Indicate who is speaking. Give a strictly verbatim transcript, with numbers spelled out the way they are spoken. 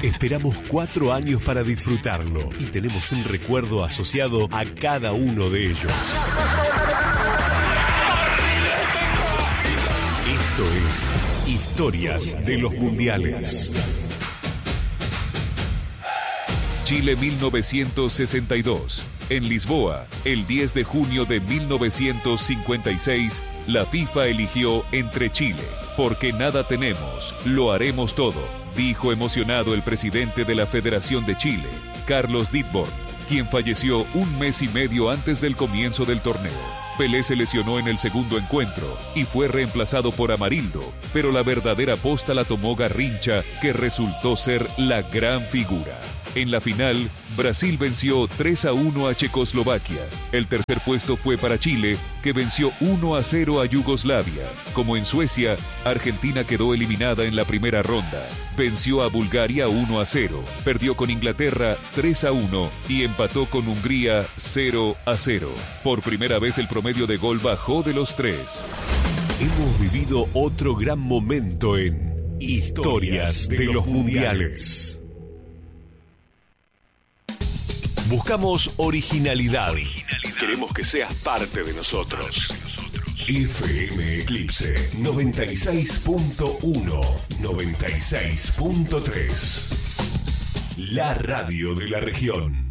Speaker 1: Esperamos cuatro años para disfrutarlo y tenemos un recuerdo asociado a cada uno de ellos. Esto es Historias de los Mundiales.
Speaker 2: Chile mil novecientos sesenta y dos. En Lisboa, el diez de junio de mil novecientos cincuenta y seis, la FIFA eligió entre Chile. Porque nada tenemos, lo haremos todo, dijo emocionado el presidente de la Federación de Chile, Carlos Ditborn, quien falleció un mes y medio antes del comienzo del torneo. Pelé se lesionó en el segundo encuentro y fue reemplazado por Amarildo, pero la verdadera posta la tomó Garrincha, que resultó ser la gran figura. En la final, Brasil venció tres a uno a Checoslovaquia. El tercer puesto fue para Chile, que venció uno a cero a Yugoslavia. Como en Suecia, Argentina quedó eliminada en la primera ronda. Venció a Bulgaria uno a cero, perdió con Inglaterra tres a uno y empató con Hungría cero a cero. Por primera vez el promedio de gol bajó de los tres.
Speaker 1: Hemos vivido otro gran momento en Historias de los Mundiales. Buscamos originalidad. originalidad. Queremos que seas parte de nosotros. F M Eclipse noventa y seis punto uno, noventa y seis punto tres. La radio de la región.